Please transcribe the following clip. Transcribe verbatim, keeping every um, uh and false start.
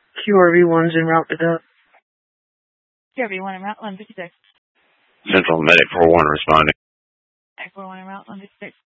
Q R V one's en route to that. Q R V one en route, one fifty-six. Central Medic four one responding. Medic four one en route, one fifty-six.